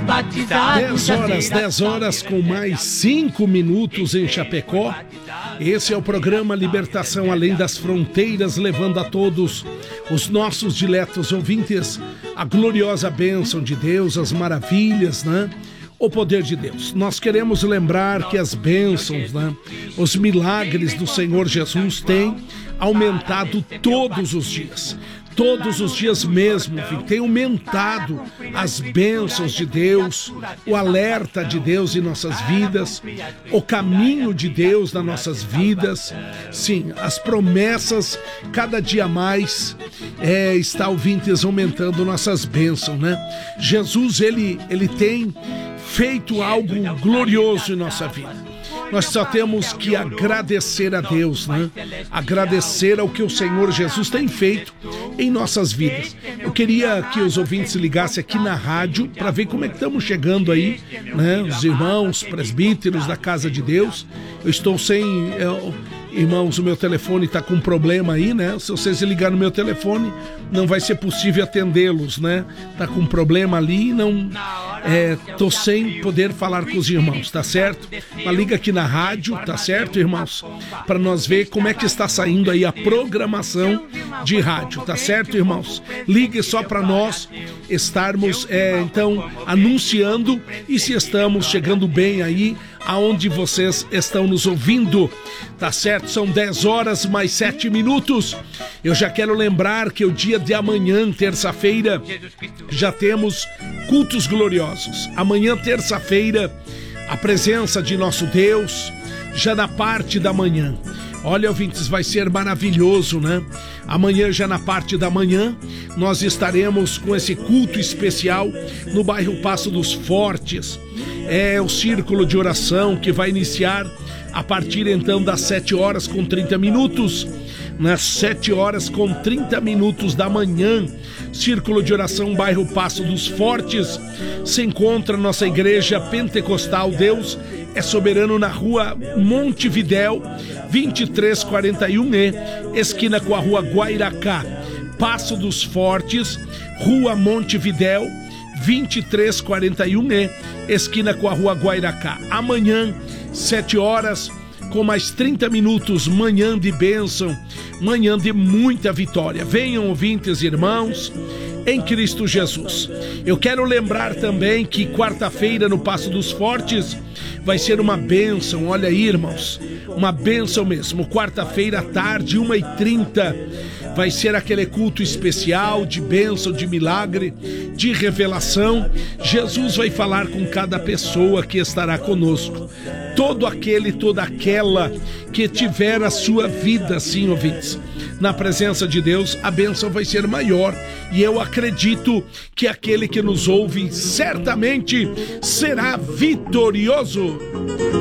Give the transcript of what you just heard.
10 horas com mais 5 minutos em Chapecó. Esse é o programa Libertação Além das Fronteiras, levando a todos os nossos diletos ouvintes a gloriosa bênção de Deus, as maravilhas, né? O poder de Deus. Nós queremos lembrar que as bênçãos, né? Os milagres do Senhor Jesus têm aumentado todos os dias. Todos os dias mesmo, filho, tem aumentado as bênçãos de Deus, o alerta de Deus em nossas vidas, o caminho de Deus nas nossas vidas. Sim, as promessas, cada dia mais, está, ouvintes, aumentando nossas bênçãos, né? Jesus, ele tem feito algo glorioso em nossa vida. Nós só temos que agradecer a Deus, né? Agradecer ao que o Senhor Jesus tem feito em nossas vidas. Eu queria que os ouvintes ligassem aqui na rádio para ver como é que estamos chegando aí, né? Os irmãos presbíteros da Casa de Deus. Eu estou sem... Irmãos, o meu telefone está com problema aí, né? Se vocês ligarem no meu telefone, não vai ser possível atendê-los, né? Tá com problema ali e não... tô sem poder falar com os irmãos, tá certo? Mas liga aqui na rádio, tá certo, irmãos? Para nós ver como é que está saindo aí a programação de rádio, tá certo, irmãos? Ligue só para nós estarmos, então, anunciando e se estamos chegando bem aí aonde vocês estão nos ouvindo, tá certo? São 10 horas mais 7 minutos. Eu já quero lembrar que o dia de amanhã, terça-feira, já temos cultos gloriosos. Amanhã, terça-feira, a presença de nosso Deus, já na parte da manhã. Olha, ouvintes, vai ser maravilhoso, né? Amanhã, já na parte da manhã, nós estaremos com esse culto especial no bairro Passo dos Fortes. É o círculo de oração que vai iniciar a partir então das 7 horas com 30 minutos. Nas 7 horas com 30 minutos da manhã, círculo de oração bairro Passo dos Fortes, se encontra nossa igreja pentecostal Deus é Soberano na rua Montevidéu 2341E, esquina com a rua Guairacá. Passo dos Fortes, rua Montevidéu 2341E, esquina com a rua Guairacá. Amanhã, 7 horas, com mais 30 minutos, manhã de bênção, manhã de muita vitória. Venham, ouvintes, irmãos, em Cristo Jesus. Eu quero lembrar também que quarta-feira no Passo dos Fortes vai ser uma bênção. Olha aí, irmãos, uma bênção mesmo. Quarta-feira à tarde, 1h30, vai ser aquele culto especial de bênção, de milagre, de revelação. Jesus vai falar com cada pessoa que estará conosco. Todo aquele, toda aquela que tiver a sua vida, assim, ouvintes, na presença de Deus, a bênção vai ser maior. E eu acredito que aquele que nos ouve certamente será vitorioso.